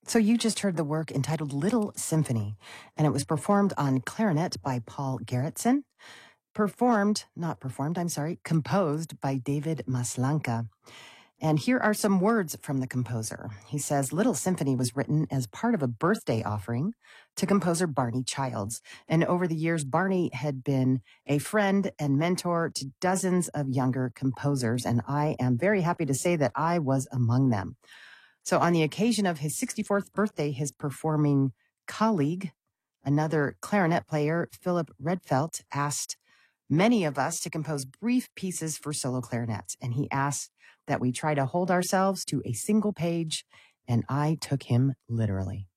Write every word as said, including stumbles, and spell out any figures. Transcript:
So you just heard the work entitled Little Symphony, and it was performed on clarinet by Paul Gerritsen, performed, not performed, I'm sorry, composed by David Maslanka. And here are some words from the composer. He says, Little Symphony was written as part of a birthday offering to composer Barney Childs. And over the years, Barney had been a friend and mentor to dozens of younger composers, and I am very happy to say that I was among them. So on the occasion of his sixty-fourth birthday, his performing colleague, another clarinet player, Philip Redfelt, asked many of us to compose brief pieces for solo clarinets. And he asked that we try to hold ourselves to a single page, and I took him literally.